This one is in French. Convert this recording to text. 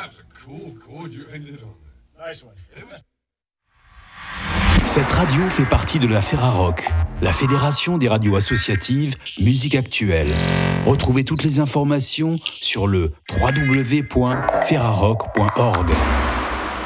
That's a cool chord you ended on. Nice one. Cette radio fait partie de la Ferrarock, la fédération des radios associatives musique actuelle. Retrouvez toutes les informations sur le www.ferrarock.org.